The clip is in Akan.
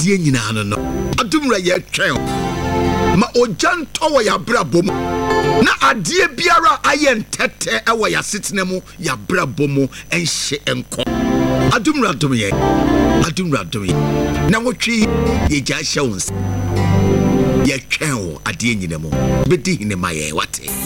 adeɛ nyinaa no adumra yɛ twɛn ma ojanto wɔ yabrabɔ mu na adeɛ biara ayɛ ntɛtɛ ɛwɔ yasetena mu yabrabɔ mu ɛnhye ɛnkɔ adumra yɛ na wotwe yɛgya hyɛ wo nsa yɛ twɛn wɔ adeɛ nyinaa mu bɛdi hene ma yɛ wate